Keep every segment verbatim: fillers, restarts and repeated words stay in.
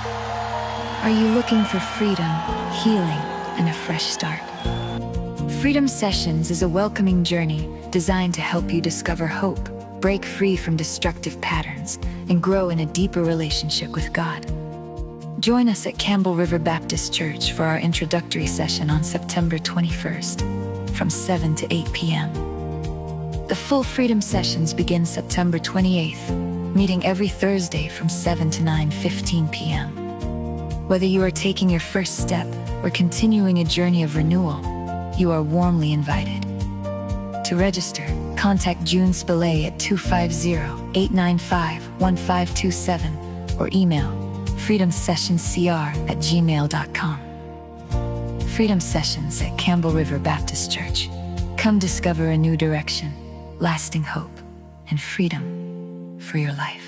Are you looking for freedom, healing, and a fresh start? Freedom Sessions is a welcoming journey designed to help you discover hope, break free from destructive patterns, and grow in a deeper relationship with God. Join us at Campbell River Baptist Church for our introductory session on September twenty-first, from seven to eight p m The full Freedom Sessions begin September twenty-eighth, meeting every Thursday from seven to nine fifteen p m Whether you are taking your first step or continuing a journey of renewal, you are warmly invited. To register, contact June Spillay at two five zero, eight nine five, one five two seven or email freedom sessions c r at gmail dot com. Freedom Sessions at Campbell River Baptist Church. Come discover a new direction, lasting hope, and freedom for your life.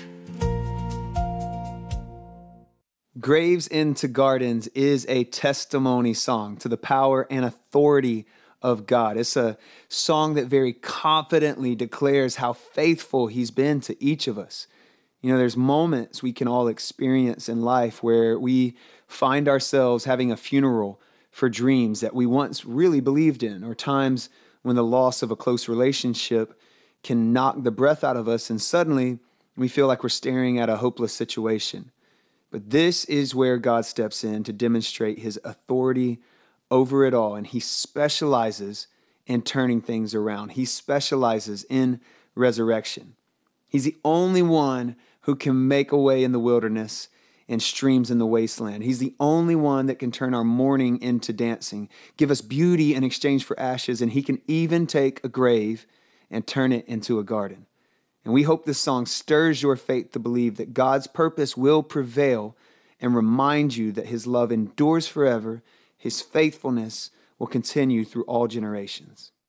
Graves into Gardens is a testimony song to the power and authority of God. It's a song that very confidently declares how faithful He's been to each of us. You know, there's moments we can all experience in life where we find ourselves having a funeral for dreams that we once really believed in, or times when the loss of a close relationship can knock the breath out of us and suddenly we feel like we're staring at a hopeless situation. But this is where God steps in to demonstrate His authority over it all. And He specializes in turning things around. He specializes in resurrection. He's the only one who can make a way in the wilderness and streams in the wasteland. He's the only one that can turn our mourning into dancing, give us beauty in exchange for ashes, and He can even take a grave and turn it into a garden. And we hope this song stirs your faith to believe that God's purpose will prevail and remind you that His love endures forever, His faithfulness will continue through all generations.